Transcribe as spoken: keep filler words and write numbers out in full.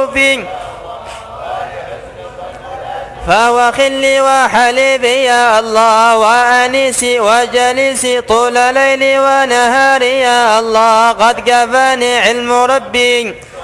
الظروف فهو خلي وحليبي يا الله وأنيسي وجليسي طول ليلي ونهاري يا الله قد كفاني علم ربي